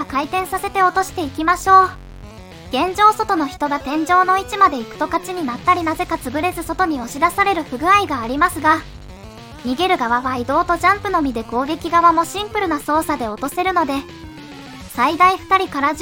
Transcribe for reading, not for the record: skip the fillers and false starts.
回転させて落としていきましょう。現状外の人が天井の位置まで行くと勝ちになったり、なぜか潰れず外に押し出される不具合がありますが、逃げる側は移動とジャンプのみで攻撃側もシンプルな操作で落とせるので、最大2人から